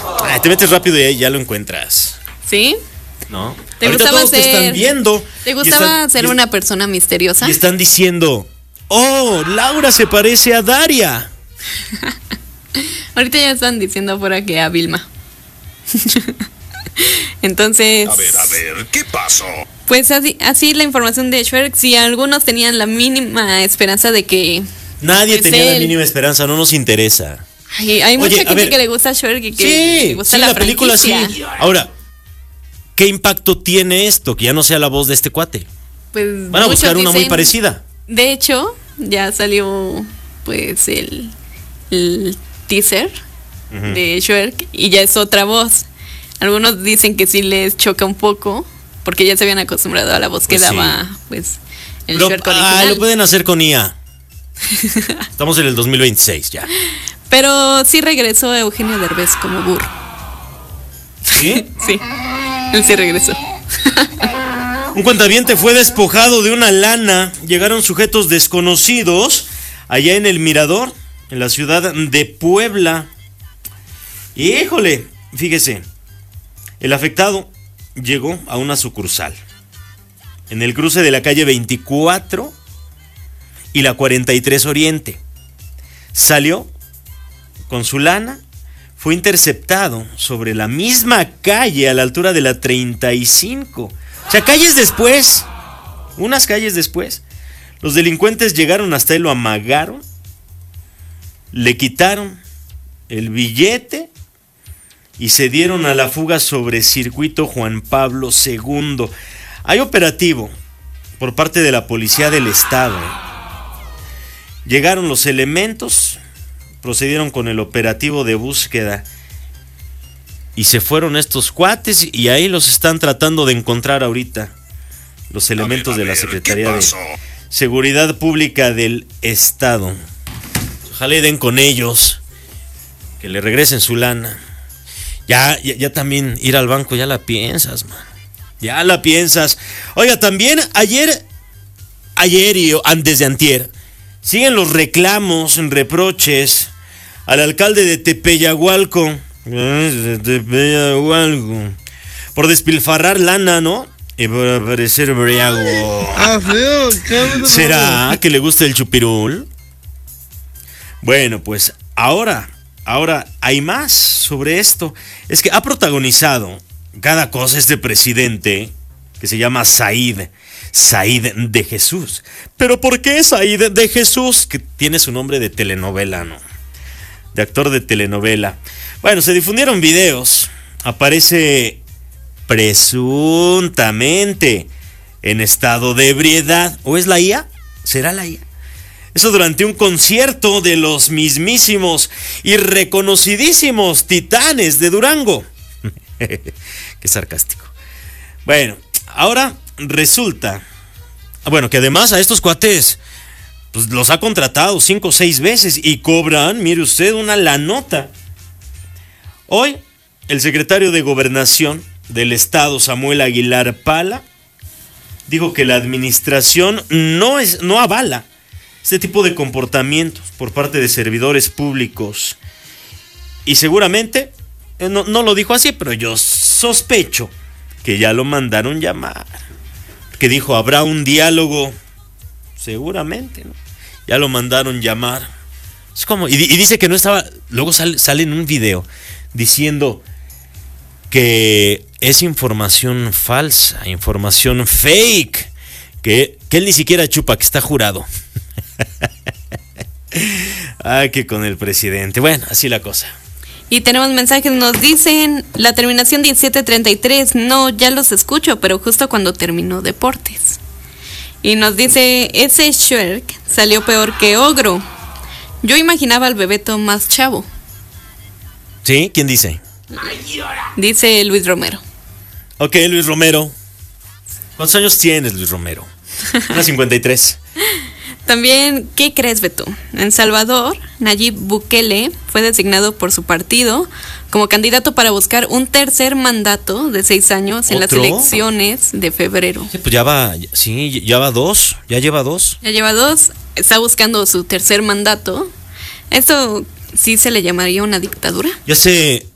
Te metes rápido y ahí ya lo encuentras. ¿Sí? ¿No? ¿Te Ahorita gustaba todos te están viendo. ¿Te gustaba ser una persona misteriosa? Y están diciendo, oh, Laura se parece a Daria. Ahorita ya están diciendo afuera que a Vilma. Entonces... A ver, ¿qué pasó? Pues así la información de Shrek. Si algunos tenían la mínima esperanza de que... Nadie tenía la mínima esperanza, no nos interesa. Hay mucha gente que le gusta Shrek y que le gusta la película, sí. Ahora, ¿qué impacto tiene esto? Que ya no sea la voz de este cuate. Pues van a buscar una muy parecida. De hecho, ya salió pues el teaser de Shrek y ya es otra voz. Algunos dicen que sí les choca un poco porque ya se habían acostumbrado a la voz que daba pues el Shrek original. Lo pueden hacer con IA. Estamos en el 2026 ya. Pero sí regresó Eugenio Derbez como burro. ¿Sí? Sí, él sí regresó. Un cuentaviente fue despojado de una lana. Llegaron sujetos desconocidos allá en el Mirador, en la ciudad de Puebla. Híjole, fíjese, el afectado llegó a una sucursal en el cruce de la calle 24 y la 43 Oriente. Salió con su lana, fue interceptado sobre la misma calle a la altura de la 35. O sea, calles después, unas calles después, los delincuentes llegaron hasta él, lo amagaron, le quitaron el billete y se dieron a la fuga sobre Circuito Juan Pablo II. Hay operativo por parte de la Policía del Estado. Llegaron los elementos, procedieron con el operativo de búsqueda y se fueron estos cuates y ahí los están tratando de encontrar ahorita los elementos de la Secretaría de Seguridad Pública del Estado. Ojalá den con ellos, que le regresen su lana. Ya también ir al banco ya la piensas, man. Ya la piensas. Oiga, también ayer y antes de antier siguen los reclamos, reproches al alcalde de Tepeyagualco. Por despilfarrar lana, ¿no? Y por parecer briago. ¿Será que le gusta el chupirul? Bueno, pues ahora hay más sobre esto. Es que ha protagonizado cada cosa este presidente que se llama Said de Jesús. ¿Pero por qué Said de Jesús? Que tiene su nombre de telenovela, ¿no? De actor de telenovela. Bueno, se difundieron videos. Aparece presuntamente en estado de ebriedad. ¿O es la IA? ¿Será la IA? Eso durante un concierto de los mismísimos y reconocidísimos Titanes de Durango. Qué sarcástico. Bueno, ahora resulta, que además a estos cuates pues los ha contratado 5 o 6 veces y cobran, mire usted, una lanota. Hoy, el secretario de Gobernación del Estado, Samuel Aguilar Pala, dijo que la administración no avala este tipo de comportamientos por parte de servidores públicos. Y seguramente, no lo dijo así, pero yo sospecho que ya lo mandaron llamar. Que dijo, habrá un diálogo. Seguramente, ¿no? Ya lo mandaron llamar. Es como, y dice que no estaba. Luego sale en un video diciendo que es información falsa, información fake. Que él ni siquiera chupa, que está jurado. Ay, que con el presidente. Bueno, así la cosa. Y tenemos mensajes, nos dicen la terminación 1733. No, ya los escucho, pero justo cuando terminó Deportes. Y nos dice, ese Shrek salió peor que Ogro. Yo imaginaba al Bebeto más chavo. ¿Sí? ¿Quién dice? Dice Luis Romero. Ok, Luis Romero. ¿Cuántos años tienes, Luis Romero? Una 53. También, ¿qué crees, Beto? En Salvador, Nayib Bukele fue designado por su partido como candidato para buscar un tercer mandato de 6 años en las elecciones de febrero. Sí, pues ya va 2, ya lleva 2. Ya lleva 2, está buscando su tercer mandato. ¿Esto sí se le llamaría una dictadura? Ya se